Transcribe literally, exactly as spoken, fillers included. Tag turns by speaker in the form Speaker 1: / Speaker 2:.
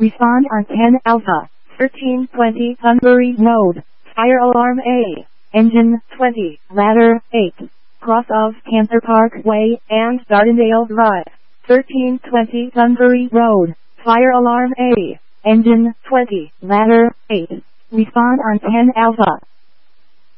Speaker 1: Respond on ten Alpha. thirteen twenty Sunbury Road. Fire alarm A. Engine twenty. Ladder eight. Cross of Cancer Parkway and Gardendale Drive. thirteen twenty Sunbury Road. Fire alarm A. Engine twenty. Ladder eight. Respond on ten Alpha.